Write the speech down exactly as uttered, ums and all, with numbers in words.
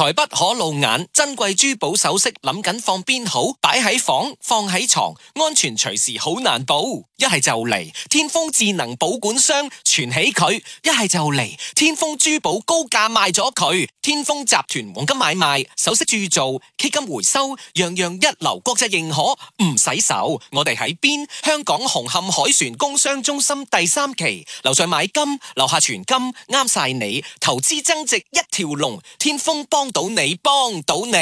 財不可露眼，珍貴珠寶首飾諗緊放邊好？擺喺房，放喺床，安全隨時好難保。一係就嚟天豐智能保管箱存起佢，一係就嚟天豐珠寶高價賣咗佢。天豐集團黃金買賣、首飾鑄造、基金回收，樣樣一流，國際認可，唔使愁。我哋喺邊？香港紅磡海船工商中心第三期，樓上買金，樓下存金，啱晒你，投資增值一條龍，天豐幫到你，幫到你。